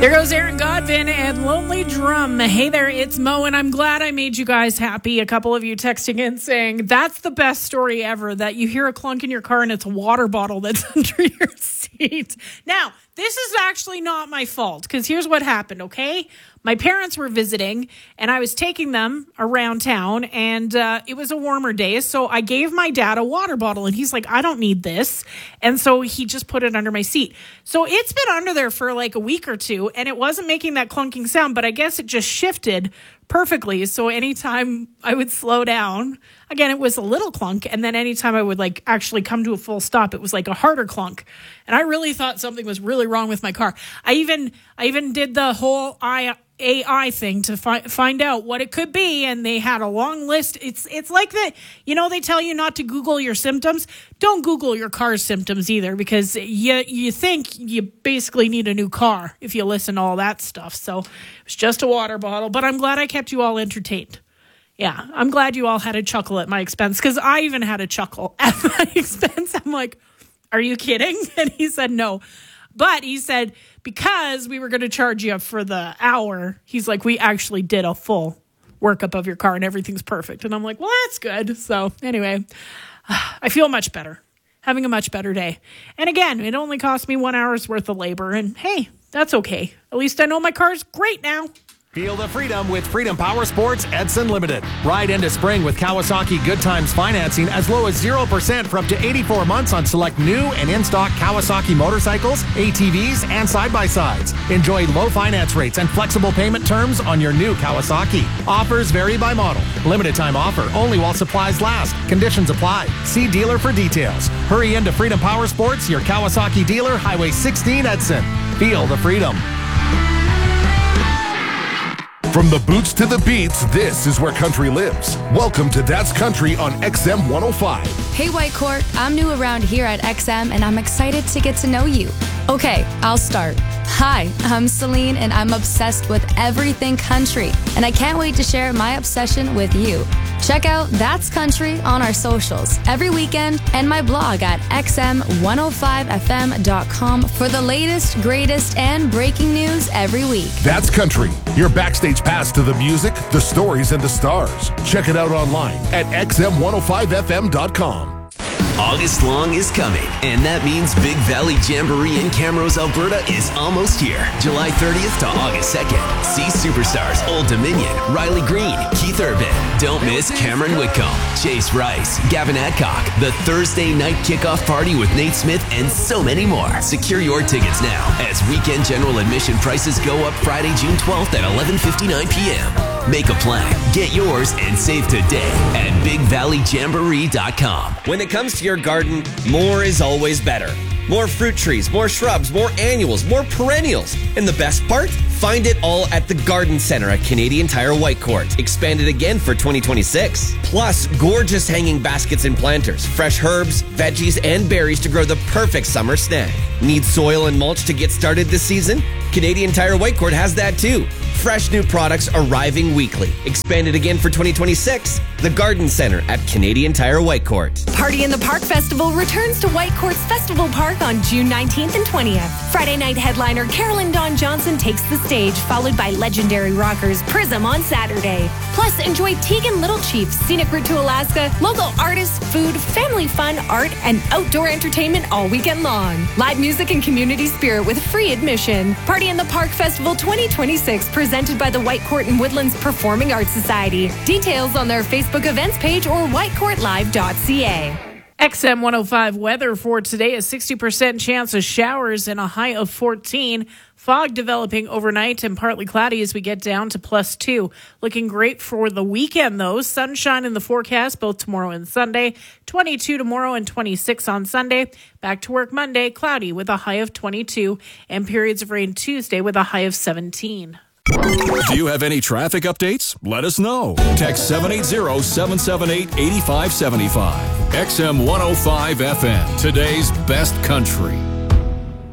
There goes Aaron Godvin and Lonely Drum. Hey there, it's Mo, and I'm glad I made you guys happy. A couple of you texting in saying, that's the best story ever, that you hear a clunk in your car and it's a water bottle that's under your seat. Now, this is actually not my fault, because here's what happened, okay? My parents were visiting, and I was taking them around town, and it was a warmer day, so I gave my dad a water bottle, and he's like, I don't need this, and so he just put it under my seat. So it's been under there for like a week or two, and it wasn't making that clunking sound, but I guess it just shifted perfectly. So anytime I would slow down, again, it was a little clunk. And then anytime I would like actually come to a full stop, it was like a harder clunk. And I really thought something was really wrong with my car. I even did the whole AI thing to find out what it could be, and they had a long list. It's like that, they tell you not to Google your symptoms. Don't Google your car's symptoms either, because you think you basically need a new car if you listen to all that stuff. So it was just a water bottle, but I'm glad I kept you all entertained. Yeah, I'm glad you all had a chuckle at my expense, because I even had a chuckle at my expense. I'm like, are you kidding? And he said no. But he said, because we were going to charge you for the hour, he's like, we actually did a full workup of your car and everything's perfect. And I'm like, well, that's good. So anyway, I feel much better, having a much better day. And again, it only cost me 1 hour's worth of labor. And hey, that's okay. At least I know my car's great now. Feel the freedom with Freedom Power Sports Edson Limited. Ride into spring with Kawasaki Good Times financing as low as 0% for up to 84 months on select new and in-stock Kawasaki motorcycles, ATVs, and side-by-sides. Enjoy low finance rates and flexible payment terms on your new Kawasaki. Offers vary by model. Limited time offer only while supplies last. Conditions apply. See dealer for details. Hurry into Freedom Power Sports, your Kawasaki dealer, Highway 16 Edson. Feel the freedom. From the boots to the beats, this is where country lives. Welcome to That's Country on XM 105. Hey, Whitecourt. I'm new around here at XM, and I'm excited to get to know you. Okay, I'll start. Hi, I'm Celine, and I'm obsessed with everything country, and I can't wait to share my obsession with you. Check out That's Country on our socials every weekend and my blog at xm105fm.com for the latest, greatest, and breaking news every week. That's Country, your backstage pass to the music, the stories, and the stars. Check it out online at xm105fm.com. August long is coming, and that means Big Valley Jamboree in Camrose, Alberta is almost here. July 30th to August 2nd. See superstars Old Dominion, Riley Green, Keith Urban. Don't miss Cameron Whitcomb, Chase Rice, Gavin Adcock, the Thursday night kickoff party with Nate Smith, and so many more. Secure your tickets now as weekend general admission prices go up Friday, June 12th at 11:59 p.m. Make a plan, get yours, and save today at BigValleyJamboree.com. When it comes to your garden, more is always better. More fruit trees, more shrubs, more annuals, more perennials. And the best part? Find it all at the Garden Center at Canadian Tire Whitecourt. Expanded again for 2026. Plus, gorgeous hanging baskets and planters, fresh herbs, veggies, and berries to grow the perfect summer snack. Need soil and mulch to get started this season? Canadian Tire Whitecourt has that too. Fresh new products arriving weekly. Expanded again for 2026. The Garden Center at Canadian Tire Whitecourt. Party in the Park Festival returns to Whitecourt's Festival Park on June 19th and 20th. Friday night headliner Carolyn Dawn Johnson takes the stage, followed by legendary rockers Prism on Saturday. Plus, enjoy Tegan Little Chief's scenic route to Alaska, local artists, food, family fun, art, and outdoor entertainment all weekend long. Live music and community spirit with free admission. Party in the Park Festival 2026, presented by the Whitecourt and Woodlands Performing Arts Society. Details on their Facebook events page or whitecourtlive.ca. XM 105 weather for today, a 60% chance of showers and a high of 14. Fog developing overnight and partly cloudy as we get down to +2. Looking great for the weekend, though. Sunshine in the forecast both tomorrow and Sunday. 22 tomorrow and 26 on Sunday. Back to work Monday, cloudy with a high of 22. And periods of rain Tuesday with a high of 17. Do you have any traffic updates? Let us know. Text 780-778-8575. XM 105 FM, today's best country.